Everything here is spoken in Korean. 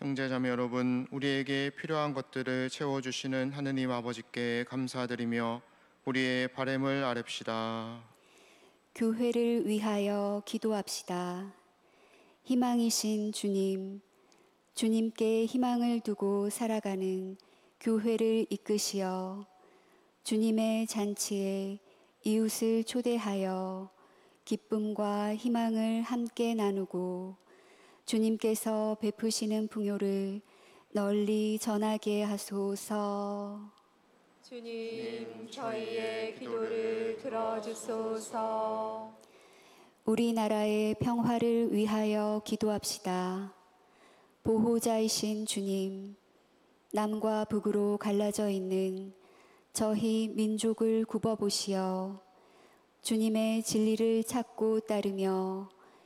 형제자매 여러분, 우리에게 필요한 것들을 채워주시는 하느님 아버지께 감사드리며 우리의 바램을 아뢰읍시다. 교회를 위하여 기도합시다. 희망이신 주님, 주님께 희망을 두고 살아가는 교회를 이끄시어 주님의 잔치에 이웃을 초대하여 기쁨과 희망을 함께 나누고 주님께서 베푸시는 풍요를 널리 전하게 하소서. 주님, 저희의 기도를 들어주소서. 우리나라의 평화를 위하여 기도합시다. 보호자이신 주님, 남과 북으로 갈라져 있는 저희 민족을 굽어보시어 주님의 진리를 찾고 따르며